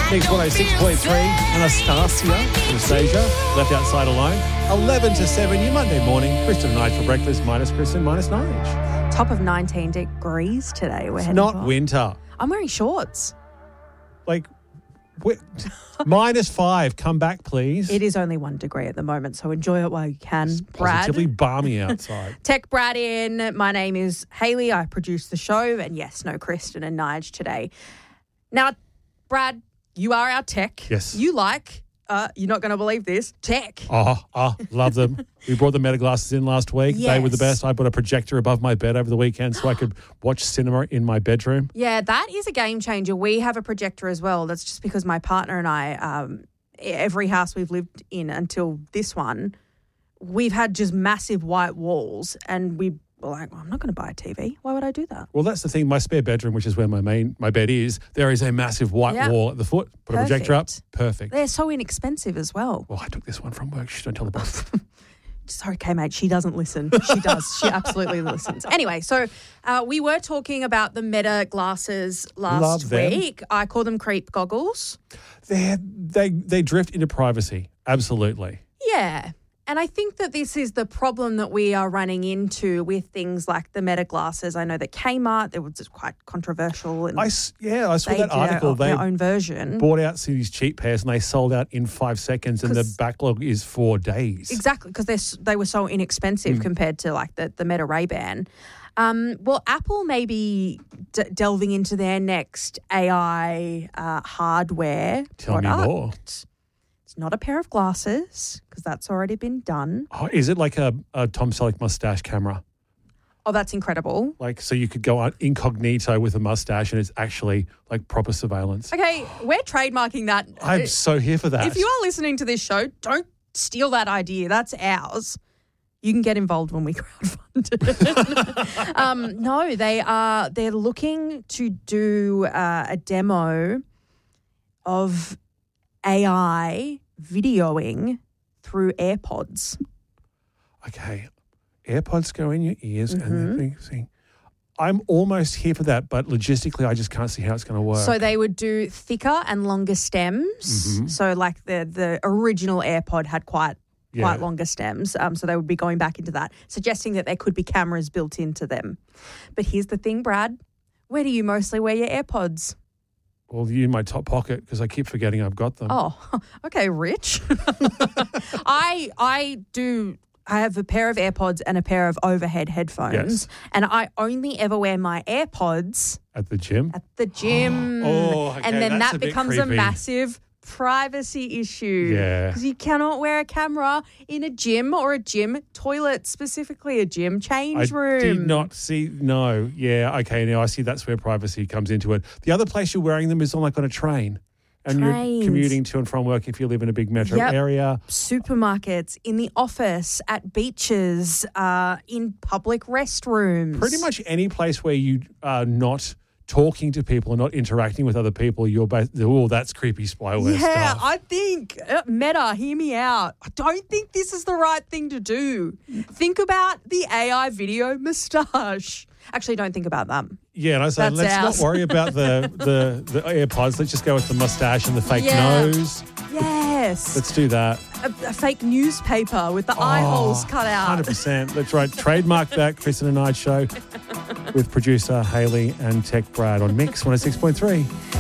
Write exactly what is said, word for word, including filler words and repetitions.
Mix one oh six point three, Anastasia, Anastasia, left outside alone. eleven to seven, your Monday morning. Kristen and Nige for breakfast, minus Kristen, minus Nige. Top of nineteen degrees today. We're It's heading not for. winter. I'm wearing shorts. Like, wi- minus five. Come back, please. It is only one degree at the moment, so enjoy it while you can. It's Brad. positively balmy outside. Tech Brad in. My name is Hayley. I produce the show. And yes, no Kristen and Nige today. Now, Brad, you are our tech. Yes. You like, uh, you're not going to believe this, tech. Oh, oh, love them. We brought the Meta glasses in last week. They were the Yes. best. I put a projector above my bed over the weekend so I could watch cinema in my bedroom. Yeah, that is a game changer. We have a projector as well. That's just because my partner and I, um, every house we've lived in until this one, we've had just massive white walls, and we were like, well, I'm not going to buy a T V. Why would I do that? Well, that's the thing. My spare bedroom, which is where my main my bed is, there is a massive white Yeah. wall at the foot. Put a projector up. Perfect. Perfect. They're so inexpensive as well. Well, I took this one from work. Shh, don't tell the boss. Sorry, okay, mate, she doesn't listen. She does. She absolutely listens. Anyway, so uh, we were talking about the Meta glasses last Love them. week. I call them creep goggles. they they they drift into privacy. Absolutely. Yeah. And I think that this is the problem that we are running into with things like the Meta glasses. I know that Kmart, it was just quite controversial. And I s- yeah, I saw they that did article. their, They their own version. bought out these cheap pairs and they sold out in five seconds, and the 'Cause- backlog is four days. Exactly, because they they were so inexpensive Mm. compared to like the, the Meta Ray-Ban. Um, well, Apple may be d- delving into their next A I uh, hardware Tell me product. more. It's not a pair of glasses because that's already been done. Oh, is it like a, a Tom Selleck mustache camera? Oh, that's incredible. Like, so you could go on incognito with a mustache and it's actually like proper surveillance. Okay, we're trademarking that. I'm so here for that. If you are listening to this show, don't steal that idea. That's ours. You can get involved when we crowdfund it. um, no, they are. They're looking to do uh, a demo of A I videoing through AirPods. Okay, AirPods go in your ears Mm-hmm. and they're thinking, I'm almost here for that, but logistically, I just can't see how it's going to work. So they would do thicker and longer stems. Mhm. So like the the original AirPod had quite Yeah. quite longer stems. Um, so they would be going back into that, suggesting that there could be cameras built into them. But here's the thing, Brad. Where do you mostly wear your AirPods? Well, you in my top pocket because I keep forgetting I've got them. Oh, okay, rich. I I do. I have a pair of AirPods and a pair of overhead headphones, Yes. and I only ever wear my AirPods At the gym? at the gym. Oh, okay, and then that's that a bit becomes a creepy. massive privacy issue. Yeah. Because you cannot wear a camera in a gym or a gym toilet, specifically a gym change I room. did not see, no. Yeah, okay, now I see that's where privacy comes into it. The other place you're wearing them is on like on a train. And Trains. you're commuting to and from work if you live in a big metro Yep. area. Supermarkets, in the office, at beaches, uh, in public restrooms. Pretty much any place where you are not talking to people and not interacting with other people, you're both, oh, that's creepy spyware Yeah, stuff. I think, uh, Meta, hear me out. I don't think this is the right thing to do. Think about the A I video moustache. Actually, don't think about that. Yeah, and I say, That's let's ours. not worry about the, the, the AirPods. Let's just go with the mustache and the fake Yeah. nose. Yes. Let's do that. a, a fake newspaper with the eye holes cut out. one hundred percent. That's right. Trademark that, Kristen and I show with producer Hayley and Tech Brad on Mix one oh six point three.